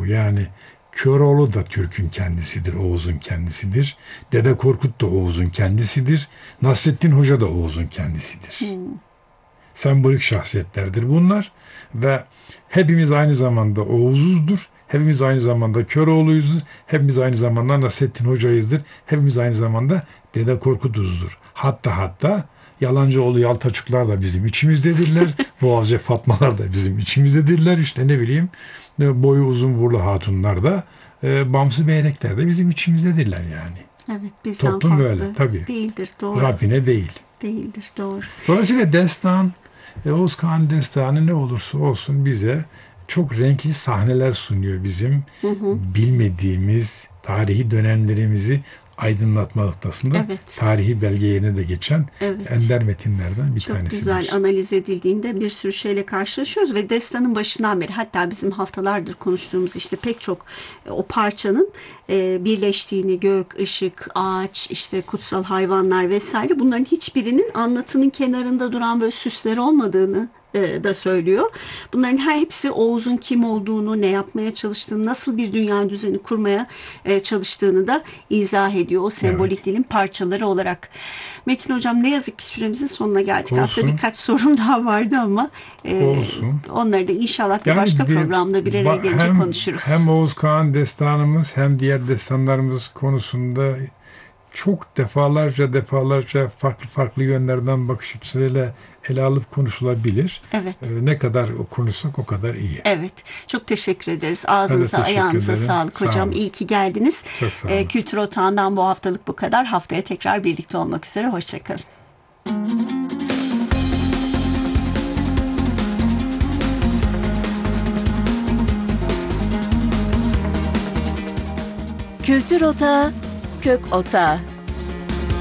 Yani Köroğlu da Türk'ün kendisidir, Oğuz'un kendisidir. Dede Korkut da Oğuz'un kendisidir. Nasrettin Hoca da Oğuz'un kendisidir. Sembolik şahsiyetlerdir bunlar ve hepimiz aynı zamanda Oğuz'uzdur. Hepimiz aynı zamanda Köroğlu'yuzdur. Hepimiz aynı zamanda Nasrettin Hoca'yızdır. Hepimiz aynı zamanda Dede Korkut'uzdur. Hatta Yalancıoğlu Yaltaçuklar da bizim içimizdedirler. Boğazcı Fatmalar da bizim içimizdedirler. İşte ne bileyim boyu uzun burlu hatunlar da Bamsı Beyrekler de bizim içimizdedirler yani. Evet, bizden Toplum farklı böyle tabii. değildir, doğru. Rabbine değil. Değildir, doğru. Dolayısıyla destan, Oğuz Kağan destanı ne olursa olsun bize çok renkli sahneler sunuyor bizim bilmediğimiz tarihi dönemlerimizi aydınlatma noktasında Evet. tarihi belge yerine de geçen Evet. ender metinlerden bir Çok tanesi. güzel analiz edildiğinde bir sürü şeyle karşılaşıyoruz ve destanın başından beri, hatta bizim haftalardır konuştuğumuz işte pek çok o parçanın birleştiğini, gök, ışık, ağaç, işte kutsal hayvanlar vesaire, bunların hiçbirinin anlatının kenarında duran böyle süsler olmadığını da söylüyor. Bunların hepsi Oğuz'un kim olduğunu, ne yapmaya çalıştığını, nasıl bir dünya düzeni kurmaya çalıştığını da izah ediyor. O sembolik dilin parçaları olarak. Metin Hocam, ne yazık ki süremizin sonuna geldik. Olsun. Aslında birkaç sorum daha vardı ama Olsun. onları da inşallah bir başka programda bir araya gelince konuşuruz. Hem Oğuz Kağan destanımız hem diğer destanlarımız konusunda çok defalarca farklı yönlerden bakış açılarıyla ele alıp konuşulabilir. Evet. Ne kadar konuşsak o kadar iyi. Evet. Çok teşekkür ederiz. Ağzınıza, teşekkür ayağınıza ederim. sağlık Sağ hocam. olun. İyi ki geldiniz. Çok sağ olun. Kültür Otağı'ndan bu haftalık bu kadar. Haftaya tekrar birlikte olmak üzere. Hoşçakalın. Kültür Otağı, Kök Otağı.